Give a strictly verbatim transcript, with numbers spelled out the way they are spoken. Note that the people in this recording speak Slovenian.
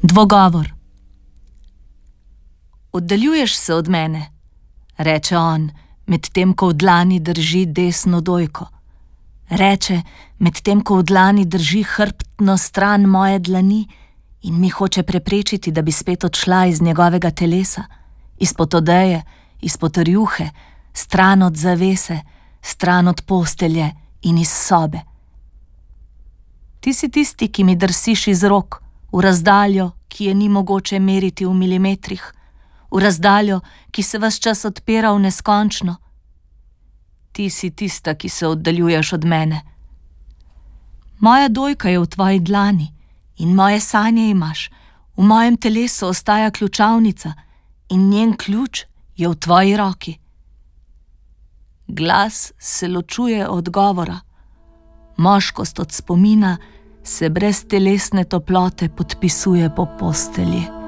Dvogovor. Oddaljuješ se od mene, reče on, medtem ko v dlani drži desno dojko. Reče, medtem ko v dlani drži hrbtno stran moje dlani in mi hoče preprečiti, da bi spet odšla iz njegovega telesa, izpod odeje, izpod rjuhe, stran od zavese, stran od postelje in iz sobe. Ti si tisti, ki mi drsiš iz rok, v razdaljo, ki je ni mogoče meriti v milimetrih, v razdaljo, ki se ves čas odpira v neskončno. Ti si tista, ki se oddaljuješ od mene. Moja dojka je v tvoji dlani in moje sanje imaš, v mojem telesu ostaja ključavnica in njen ključ je v tvoji roki. Glas se ločuje od govora, moškost od spomina se brez telesne toplote podpisuje po postelji.